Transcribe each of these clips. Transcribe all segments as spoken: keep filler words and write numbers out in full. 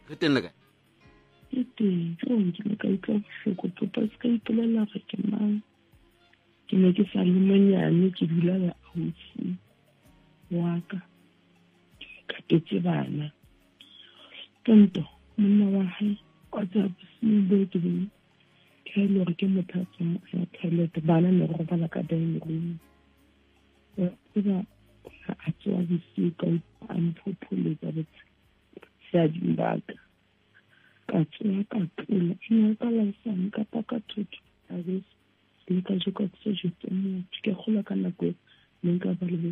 re teng le ka ke teng ke ke ne ka itla bohloko tota se ka ipelela re ke mang ke ne ke sa le monyane ke dula ya ausi wa ka ka tetse bana tonto monna wa hae o tsa bosibo ke be ke le re ke mothatsa mo ya toilet bana ne go bala ka dining room ya a tswa bisigo a mphophole tsa botse ya dimbaka ka tswa ka tlola ina ka la sana ka paka thuto a be le ka jo ka tse jo tsemo ke gola ka nako le nka ba le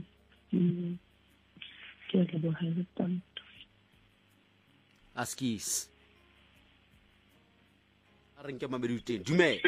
ke re bo ha tanto askis a re nke mamedi uteng dumela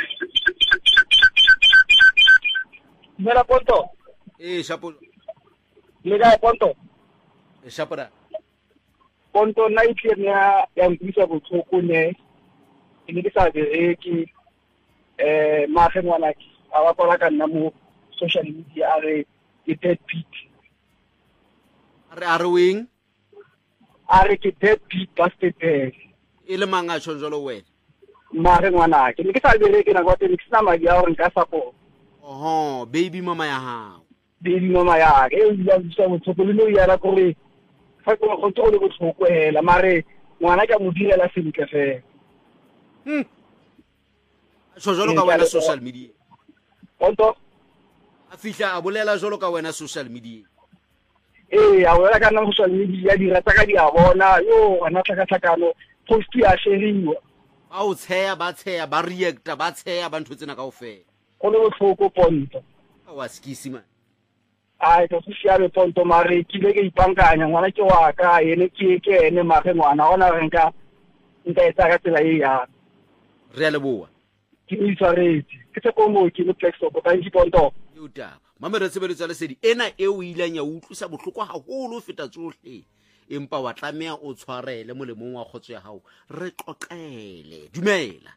Mera Ponto. Eh, Shapo. Lega Ponto. Eh, Shapora. Ponto na itle ya ya mpisa botlhoko ne. Ke ke sa bereke eh mahe ngwana ki. A ba kola ka nna mo social media a re ke dead beat. A re a re wing. A re ke dead beat busted there. E le manga tshonjolo wena. Mahe ngwana ke ke sa bereke na kwa teng ke sina madi a gore nka support. Oho, baby mama ya hao. Baby mama ya ke e ya tsa botlhoko le no ya la gore fa go go tlo le botlhoko hela mare ngwana ka mo direla sentle fe. Hm. Tshonjolo ka wena social media. Ponto. A fihla a bolela jolo ka wena social media. Eh, a wena ka nna social media di rata ka di a bona yo ana tlaka tlakano post ya share-iwa. Ba o tsheya ba tsheya ba reacta ba tsheya ba ntho tsena kaofela. Go le botlhoko Ponto. A wa skisi man. Ai to se siabe Ponto mare ke le ke ipankanya ngwana ke wa ka ene ke ke ene mare ngwana ona re nka nka etsa ka tsela e ya. Re a leboa. Ke itshwaretse ke tse ko mo ke le plexo go tantsi Ponto. Yo taba. Mama re tsebeletswa le sedi ena e o ilang ya utlwisa bohloko haholo feta tsohle. Empa wa tlamea o tshwarele molemong wa khotso ya hao. Re qoqele. Dumela.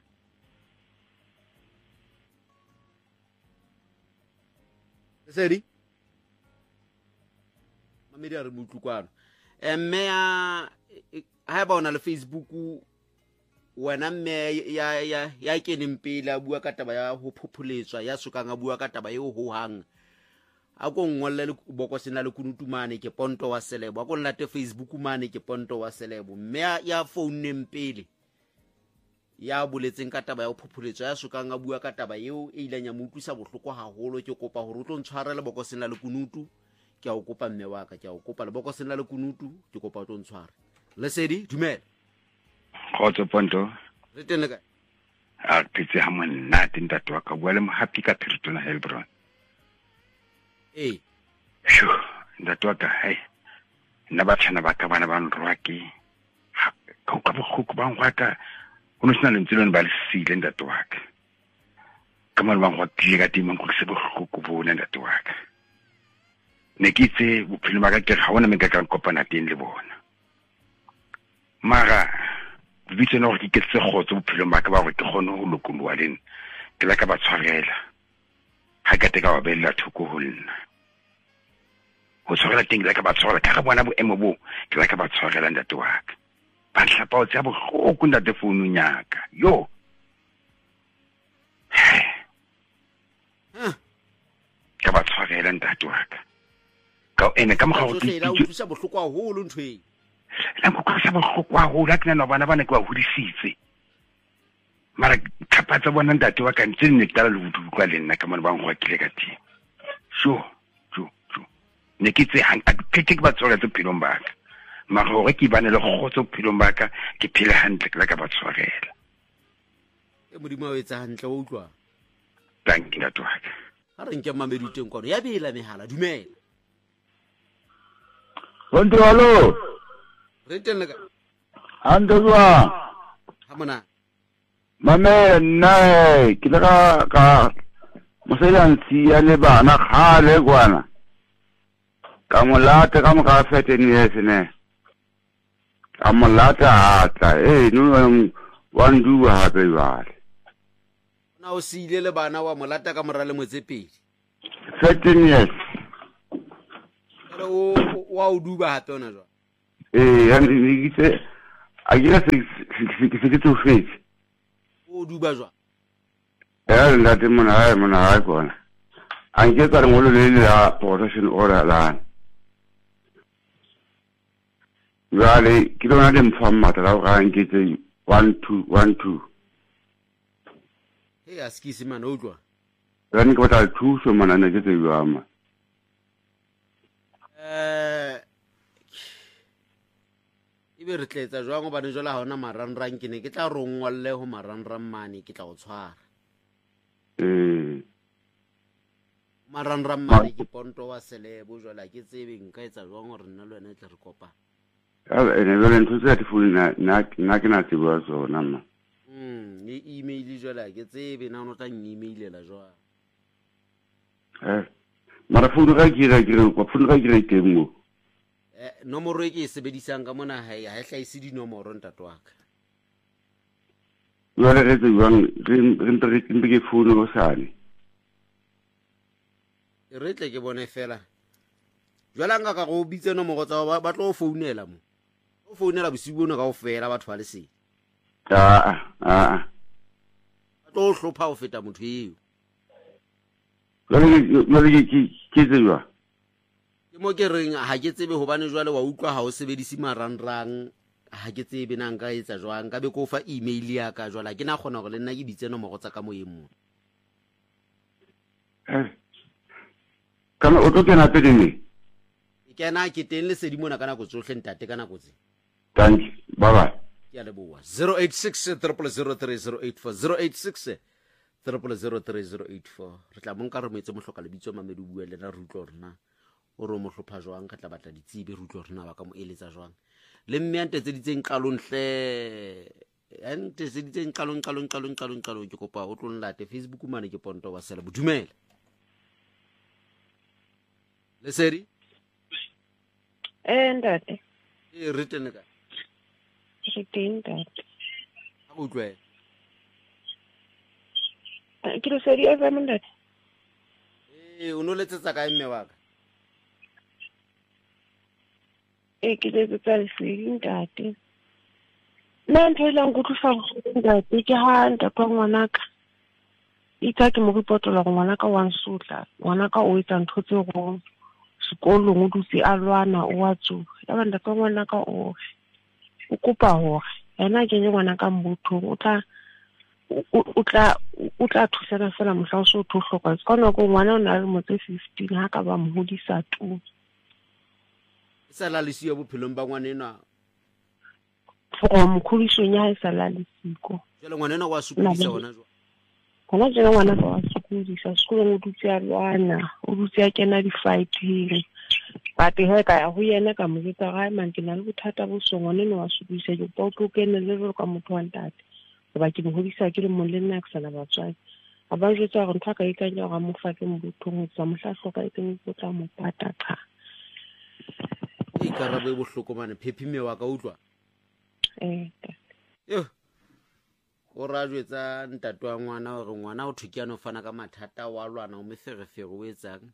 Sedi Mamedi a re mutlu kwano emme ya ha ba ona le Facebook wena mme ya ya ya keneng pele a bua ka taba ya ho phopholetswa ya sokang a bua ka taba eo ho hang a go ngolle le bokosena le kunutumane ke Ponto wa Selebo a go llate Facebook mane ke Ponto wa Selebo mme ya phone pele ya boletseng ka taba ya ho phopholetswa ya sokang a bua ka taba eo e ileng ya mo utlwisa bohloko haholo ke kopa hore o tlo ntshware le bokosena le kunutu ke a o kopa mme wa ka ke a o kopa le bokosena le kunutu ke kopa o tlo ntshware le sedi dumela Khotso Ponto. re teng le ka A phetse ha monna ntate wa ka bua le mo happy ka Piritona Helbron. eh Sho, ntate wa ka hai. Nna ba tshana ba ka bana ba nrwa ke. Ka ka bokhoko ba ngwa ka. Ono sina lentselo ba le sile ntate wa ka. Ka mona ba ngwa tle ka timong go se bokhoko bo nna ntate wa ka. Ne ke tse bophelo ba ka ke ga ona me ka ka kopana teng le bona. Mara vitse no ke ke tse khotso bophelo ba ka ba gore ke gone go lokolwa lena ke la ka ba tshwarela ha ka teka wa bella thoko ho nna ho tshwarela teng la ka ba tshwarela ka ga bona bo emo bo ke la ka ba tshwarela ntate wa ka ba hlapa o tsa bohloko ntate founu nyaka yo ka ba tshwarela ntate wa ka ka ene ka mogao ke la utlwisa bohloko haholo ntwe la go ka sa bohloko haholo ka nna bana bana ke wa hodisitse mara thapatsa bona ntate wa ka ntse ne tla le budu kwa le nna ka mona ba ngwa kile ka teng sho sho sho ne ke tse hang ke ke ba tsola tse pilong ba ka mara hore ke bana le khotso pilong ba ka ke phile hantle ka ka ba tshwarela e modimo o etsa hantle o utlwa thank you ntate wa ka ha re nke Mamedi teng kwano ya bela mehala dumela Ponto allo re teng le ka Andwa ha mona Mame nna ke la ka moselansi ya le bana khale kwana ka molata ka mo ka fete ni esene ka molata ata eh no one do hape wale na o sile le bana wa molata ka mora le motsepedi fifteen years o wa o duba hape ona jwa eh ya ndi ke a ke se ke se ke tsofetse o duba jwa ya nna te mona ha mona ha kona a nke ka ngolo le le ya protection order la Vale, ke lona le mfa matla ga nke tse one two one two hey askisi man o tloa ra ni ke batla thuso mana ne ke tse yama eh ibe re tletsa jwang ba ne jola ha ona maranrang ke ne ke tla rongwalle ho maranrang mane ke tla go tshwara eh maranrang mane ke ponto wa selebo jola ke tsebe nka etsa jwang gore nna le wena tle re kopa ya ene le ntse tsa tifuni na na na ke na tsebwa sona ma mm ni email jola ke tsebe na no tla ngemailela jwang eh mara funu ga ke ra ke re ko funu ga ke re teng eh nomoro e ke e sebedisang ka mona ha ha hlaise di nomoro ntato wa ka yo le re tswang re re re ke ke funu go sane re tle ke bone fela jwala nga ka go bitse nomoro tsa ba tlo founela mo o founela bosibona ka o fela batho ba le se a a ba tlo hlopha o feta motho eo yo le ke ke tswa ke mo ke reng ha ke tsebe hobane jwale wa utlwa ha o sebedisi maranrang ha ke tsebe na nka etsa jwang ka be ko fa email ya ka jwala ke na kgona gore le nna ke bitse nomoro tsa ka moyeng mo eh kana o tlo kena pele ne ke na ke teng le sedimo na kana go tsohle ntate kana go tse thank you bye bye ya le boa zero eight six zero zero three zero eight four zero eight six zero zero three zero eight four re tla mo nka re metse mohloka le bitso mamedi o bua le na re utlwa rena o re mo hlopha jwang ka tla batla ditsibe re utlwa rena ba ka mo eletsa jwang le mme ante tse ditseng qalonhle ante tse ditseng qalon qalon qalon qalon qalon ke kopa o tlo nlate Facebook mane ke ponto wa sela bodumela le seri eh ntate e written ka re teng ntate a go utlwe ke re sedi e fam ntate eh o no letsetsa ka mme wa ka e ke le tsa le sedi ntate nna ntho e lang go tlosa ntate ke ha ntate ngwanaka itsa ke mo ripotola go ngwanaka wa nsutla ngwanaka o etsa ntho tse go sekolong o dutse a lwana o wa tsoga ya ba ntate ngwanaka o o kopa hore ena ke ngwana ka mbuthong o tla o tla o tla thusana fela mohla o so thohloka ka nna go ngwana o na le motse fifteen ha ka ba mohodisa tu sa la le siyo bophelong ba ngwanena for mokhulisong ya sa la le siko jela ngwanena wa sokodisa ona jwa gona jela ngwana ba wa sokodisa sekolong o dutse a lwana o dutse a kena di-fighting but he ka ya go yena ka mo jetsa ga man ke na le bothata bo so ngwanena wa sokodisa ke pa o tlo kene le re ka motho wa ntate ba ke mo hodisa ke le mo le nna ke sana batswadi a ba jetsa gore ntha ka ikanya ga mo fa ke mbuthong tsa mohlahlo ka itseng go tla mo pata tha e karabe bohloko mane phepime wa ka utlwa eh yo o ra jwetsa ntate wa ngwana gore ngwana o thukiano fana ka mathata wa lwana o meferefere o etsang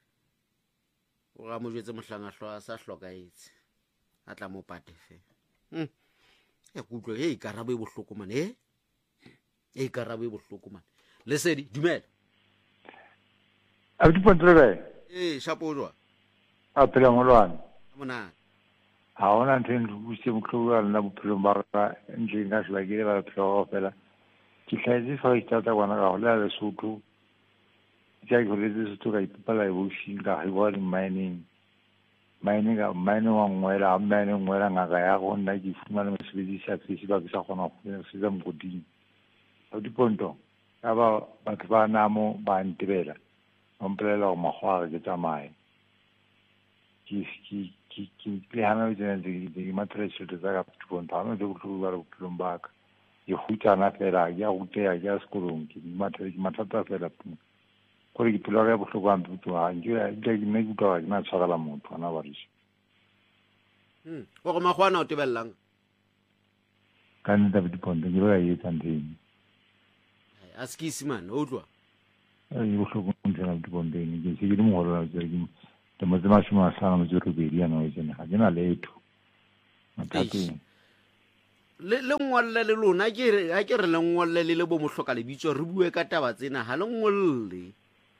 o ga mo jwetse mohlangahlo a sa hlokaetse a tla mo pate fe hm e kutlwe e karabe bohloko mane e e karabe bohloko mane le sedi dumela a di pontrebe eh shapo jwa a pela ngolwana mona ha ona ntho go se motloa nna bophelo ba ka ntle nga se ba ke ba phelo fela ke tlhaetse fa ke tata gwana ka go le le sotho ja go le le sotho ka ipala e bo shinga ha go le mining mining ga mining wa ngwela mining ngwela nga ga ya go nna ke fumana mosebedisi a tsisi ba ke sa gona go se za mgoding a di ponto ka ba batho ba namo ba ntebela o mpelela go magwa ke tsamaye ki ki ki ki le hana tsena di di matrese de za ka ponto ha no de go tloga go plombaka e hutana fela ya go tea ya sekolong ke di matrese matata fela gore ke pelo ga bohloko ampe botho ga nke ke nne ke utlwa ke na tshwarela motho ana ba riša hm go go magwana o tebellang ka nne ta diponto ke ba e etsa nteng a skisi man o utlwa e bohloko ntse na diponto ni ke se ke mo holo na tse ke te mo tsema shima sana mo tsero be dia no etsene ga ke na letho mathateng le le ngolle le lona ke re ha ke re le ngolle le le bo mohloka le bitso re bue ka taba tsena ha le ngolle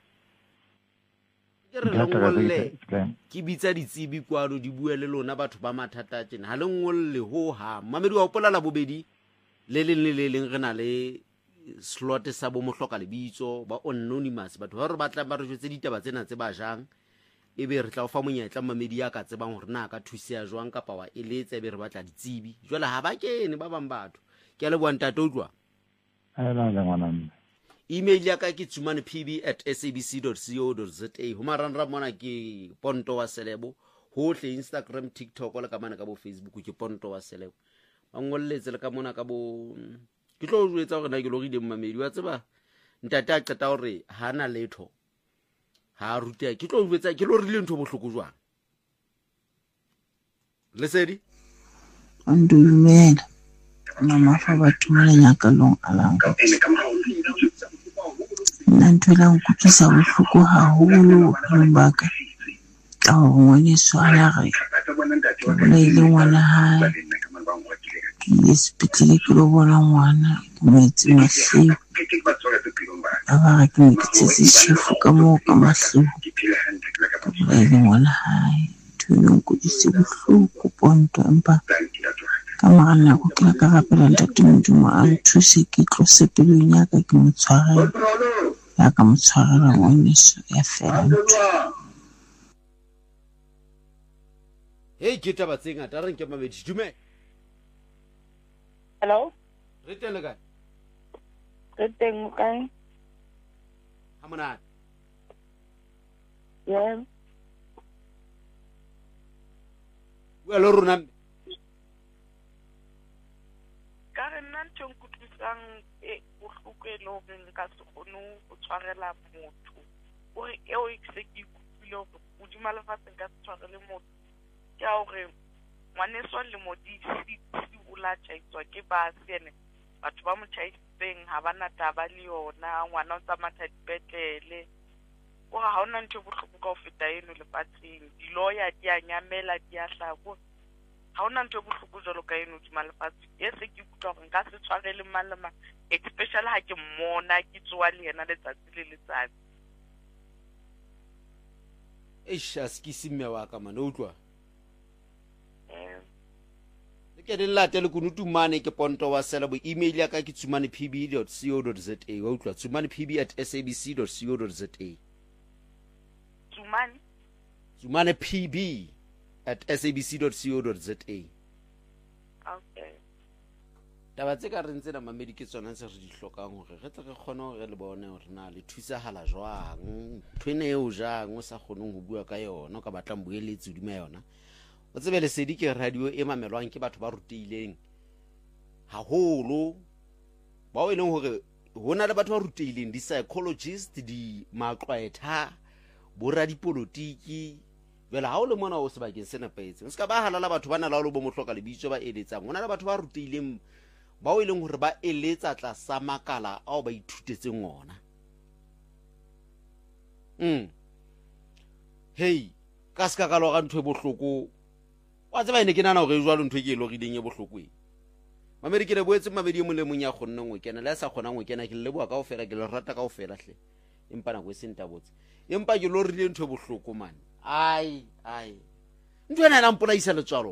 ke re le ngolle ke bitsa ditsebi kwano di bue le lona batho ba mathata tsena ha le ngolle ho ha mamedi wa opolala bobedi le le le le re na le slot sa bo mohloka le bitso ba anonymous batho ba re batla ba re jwetse ditaba tsena tse ba jang ebe re tla o fa monyetla mamedi ya ka tsebang hore na ka thusia jwang kapa wa eletsa ebe re batla ditsebi jwale ha ba kene ba bang batho ke a le bua ntate o tlwa ha la la ngwana mme email ya ka ke tsumane p b at s a b c dot co dot z a ho maranra mona ke Ponto wa Selebo hohle Instagram TikTok le ka mana ka bo Facebook ke Ponto wa Selebo ba ngolletse le ka mona ka bo ke tlo o jwetsa hore na ke lo rile mmamedi wa tseba ntate a qeta hore ha na letho ha rutia ke tlo o jwetsa ke lo rile ntho bohloko jwang lesedi andumela mama fa batho ba lenyakalong alanga nna ntho la nkutlwisa bohloko haholo bophelong ba ka ka hore ngwaneso a re ke bolaile ngwana hae ke ile sepetlele ke lo bona ngwana ke moetse mahleo ba ba re ke meketsetse tjhefu ka moo ka mahleo ke bolaile ngwana hae ntho e nkutlwisa bohloko Ponto empa ka mora nako ke la ka rapela ntate Modimo a nthuse ke tlose pelong ya ka ke mo tshwarele ya ka mo tshwarela ngwaneso ya fela ntho hey ke taba tse ngata re nke mamedi dume Hello? re teng le kae Re teng kae? ha monate Yeah. bua le rona ka re nna ntho e nkutlwisang e bohloko e le hore nka se kgone ho tshwarela motho hore eo e se ke ikutlwile hore hodima lefatshe nka se tshwarele motho ke hore ngwaneso le modisi o la tjaiswa ke basi ene batho ba mo tjaisitseng ha ba na taba le yona ngwana o tsamaya dipetlele gore ha ona ntho e bohloko ka ho feta eno lefatsheng di-lawyer di a nyamela di a hlako ha ona ntho e bohloko jwalo ka eno hodima lefatshe e se ke ikutlwa hore nka se tshwarele mang le mang especially ha ke mmona ke tsoa le yena letsatsi le letsatsi eish a se ke simme wa ka mane o tlwa um le ke le late le kunutu mane ke Ponto wa Selebo email ya ka ke tsumane p b dot co dot z a wa utlwa tsumane p b at s a b c dot co dot z a Tsumane tsumane p b at s a b c dot co dot z a okay taba tse ka reng tsena mamedi ke tsona tse re di hlokang hore re tle re kgone hore le bone hore na le thusahala jwang thwene eo jang o sa kgoneng ho bua ka yona ka batlang boeletsi hodima yona o tsebe lesedi ke radio e mamelwang ke batho ba ruteileng haholo ba o eleng hore hona le batho ba ruteileng di psychologist di maqwaetha bora dipolotiki jwale ha o le mona o sebakeng se nepahetseng se ka ba halala batho ba na la lo bo mohloka le bitso ba eletsang hona le batho ba ruteileng ba o eleng hore ba eletsa tlasa makala ao ba ithutetseng ona mm hey ka ska ka lo ga ntho e bohloko wa tseba ene ke nana hore jwalo ntho e ke e lorileng e bohloko e mamedi ke le boetse mabedi e mo le mong ya khonne ngo kena le sa khona ngo kena ke le leboa kaofela ke le rata kaofela hle empa na go se ntabotse empa ke lorile ntho e bohloko man ai ai ntho ena la mpolaisa letswalo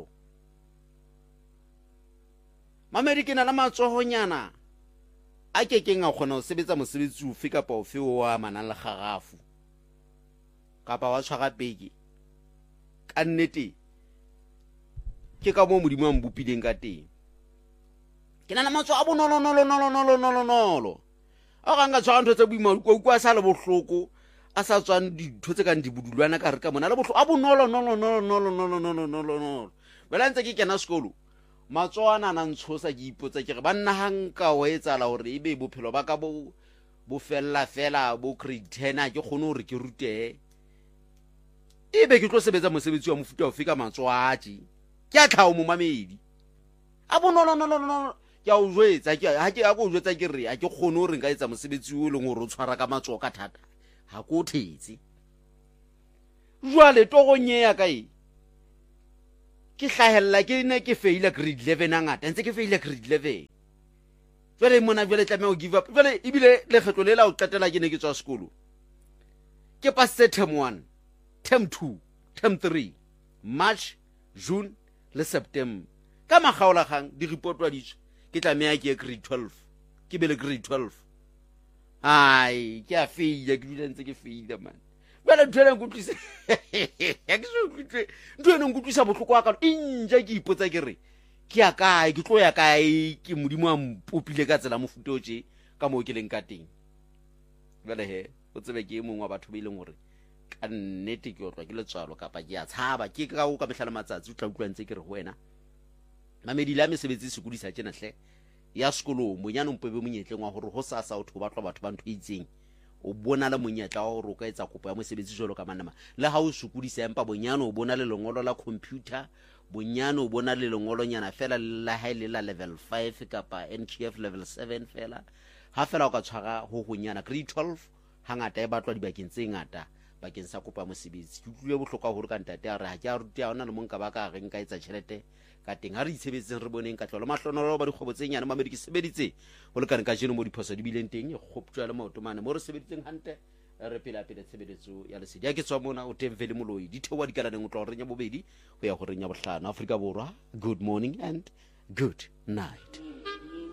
mamedi ke na la matsohonyana a ke keng a khona ho sebetsa mosebetsi o fe kapa o fe o a manang le kharafu kapa wa tshwara peke ka nnete ke ka mo modimo a mbupileng ka teng ke na le matso a bonolo nolo nolo nolo nolo nolo a ga nga tshwara ntho tse boima o kwa sa le bohloko a sa tswang dintho tse kang dibudulwana ka re ka mona le bohloko a bonolo nolo nolo nolo nolo nolo nolo nolo bela ntse ke kena sekolo matsoana na ntshosa ke ipotsa ke re ba nna hanka o etsala hore ebe bophelo ba ka bo bo fella fela bo grade ten a ke khone hore ke rute ebe ke tlo sebetsa mosebetsi wa mofuta o fika matswaji ke a tlhao mo mamedi a bonolo nolo nolo ke a o jwetsa ke ha ke a go jwetsa ke re a ke khone hore nka etsa mosebetsi o leng hore o tshwara ka matso ka thata ha ko thetse jwale togonye ya ka e ke hlahella ke ne ke faile grade eleven ngata ntse ke faile grade eleven jwale mona jwale tlameha o give up jwale ibile le kgetlo le la o qetela ke ne ke tswa sekolo ke passe term one term two term three March June le September ka magaola gang di report wa ditso ke tlameha ke grade twelve ke be le grade twelve ai ke a faile ke dile ntse ke faile man bala ntwela ngutlisa ya ke so kutle ntwena ngutlisa bohloko wa ka inja ke ipotsa ke re ke ya kae ke tlo ya kae ke modimo a mpopile ka tsela mofuta o tje ka mo ke leng ka teng bala he o tsebe ke mongwe wa batho ba ileng hore ka nnete ke otlwa ke letswalo kapa ke a tshaba ke ka o ka mehlala matsatsi o tla utlwa ntse ke re ho wena mamedi la mesebetsi se kudisa tjena hle ya sekolo monyane mpebe monyetleng wa hore ho sasa o thoba batho batho ba ntho itseng o bona la monyetla wa hore o ka etsa kopo ya mosebetsi jolo ka manama le ha o sukudisa empa bonyane o bona le lengolo la computer bonyane o bona le lengolo nyana fela la hae le la level five kapa N Q F level seven fela ha fela o ka tshwara ho honyana grade twelve hangata e batlwa dibakeng tse ngata bakeng sa kopa mosebetsi ke utlwile bohlokwa hore ka ntate a re ha ke a ruti a ona le monka ba ka reng ka etsa tjhelete ka teng ha re itshebetseng re boneng ka tlolo mahlonolo ba dikgobo tse nyane mamedi ke sebeditse ho le ka nka jeno mo diphoso di bileng teng e khoptswa le maotomane mo re sebeditseng hante re pela pele tshebetso ya lesedi ya ke tswa mona o teng vele moloi di thewa di kana neng o tlo renya bobedi ho ya ho renya bohlano Afrika Borwa good morning and good night.